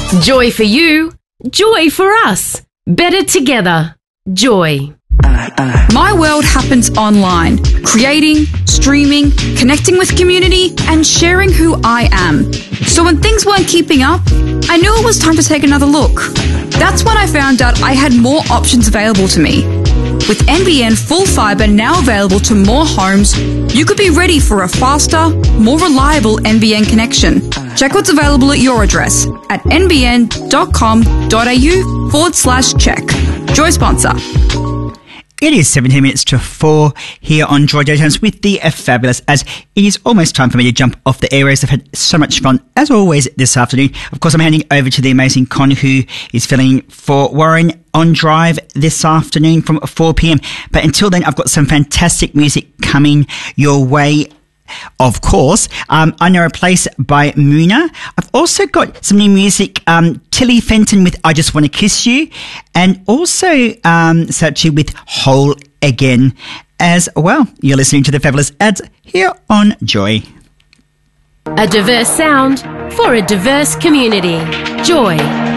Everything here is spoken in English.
Joy for you. Joy for us. Better together. Joy. My world happens online, creating, streaming, connecting with community, and sharing who I am. So when things weren't keeping up, I knew it was time to take another look. That's when I found out I had more options available to me. With NBN Full Fibre now available to more homes, you could be ready for a faster, more reliable NBN connection. Check what's available at your address at nbn.com.au/check. Joy sponsor. It is 17 minutes to 4 here on Joy Daytimes with the Fabulous, as it is almost time for me to jump off the airwaves. I've had so much fun, as always, this afternoon. Of course, I'm handing over to the amazing Con, who is filling for Warren on Drive this afternoon from 4 p.m. But until then, I've got some fantastic music coming your way. Of course, I Know a Place by Moona. I've also got some new music, Tilly Fenton with I Just Want to Kiss You, and also Sachi with Whole Again as well. You're listening to the Fabulous Ads here on Joy. A diverse sound for a diverse community. Joy.